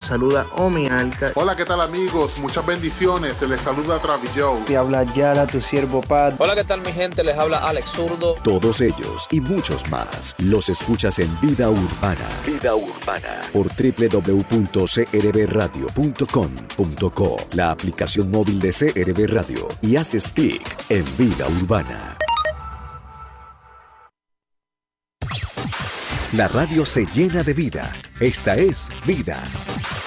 saluda Omi Alca. Hola, ¿qué tal amigos? Muchas bendiciones, se les saluda Travis Joe. Te habla Yara, tu siervo Pat. Hola, ¿qué tal mi gente? Les habla Alex Zurdo. Todos ellos y muchos más los escuchas en Vida Urbana. Vida Urbana por www.crbradio.com.co, la aplicación móvil de CRB Radio, y haces clic en Vida Urbana. La radio se llena de vida. Esta es Vida.